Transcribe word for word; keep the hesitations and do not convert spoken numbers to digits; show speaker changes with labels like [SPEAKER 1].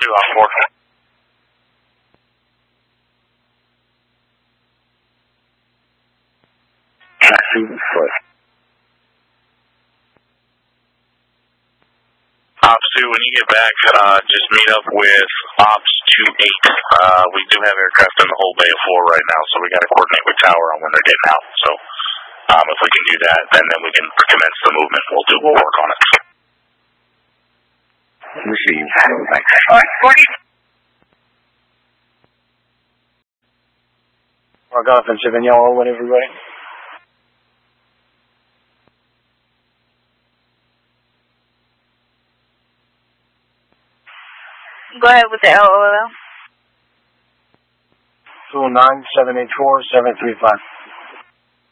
[SPEAKER 1] two on board.
[SPEAKER 2] Taxi foot.
[SPEAKER 1] Ops two, when you get back, uh, just meet up with Ops two eight. Uh, we do have aircraft in the whole bay of four right now, so we got to coordinate with Tower on when they're getting out. So, um, if we can do that, then then we can commence the movement. We'll do. We'll work on it.
[SPEAKER 2] Receive. Thanks.
[SPEAKER 3] All right, forty.
[SPEAKER 2] Mark offensive and yellow when everybody.
[SPEAKER 3] Go ahead with the L O L.
[SPEAKER 2] two nine seven eight four seven three five.